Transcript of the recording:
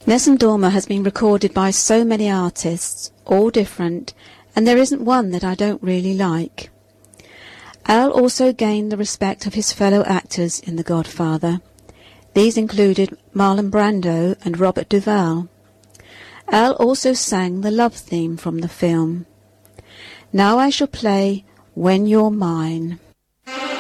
Nessun Dorma has been recorded by so many artists, all different, and there isn't one that I don't really like. Al also gained the respect of his fellow actors in The Godfather. These included Marlon Brando and Robert Duvall. Al also sang the love theme from the film. Now I shall play When You're Mine.